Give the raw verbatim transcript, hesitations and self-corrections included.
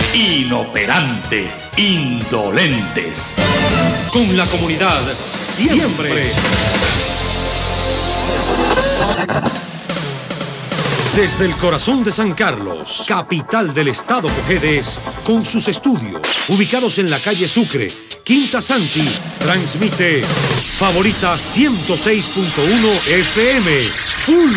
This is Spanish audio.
inoperante, indolentes. Con la comunidad, siempre. Desde el corazón de San Carlos, capital del estado Cojedes, con sus estudios ubicados en la calle Sucre, Quinta Santi, transmite Favorita ciento seis punto uno F M, Full